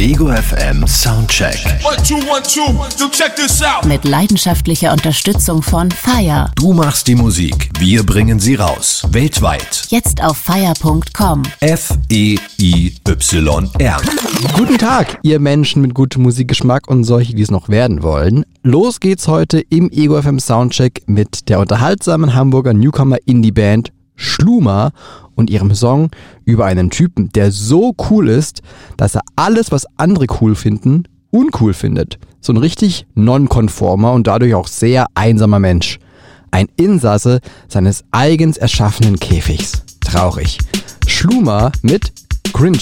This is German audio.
Ego FM Soundcheck. 1, 2, 1, 2, so check this out. Mit leidenschaftlicher Unterstützung von FIRE. Du machst die Musik, wir bringen sie raus. Weltweit. Jetzt auf FIRE.com. FEIYR. Guten Tag, ihr Menschen mit gutem Musikgeschmack und solche, die es noch werden wollen. Los geht's heute im Ego FM Soundcheck mit der unterhaltsamen Hamburger Newcomer-Indie-Band Schluma und ihrem Song über einen Typen, der so cool ist, dass er alles, was andere cool finden, uncool findet. So ein richtig nonkonformer und dadurch auch sehr einsamer Mensch. Ein Insasse seines eigens erschaffenen Käfigs. Traurig. Schluma mit Cringe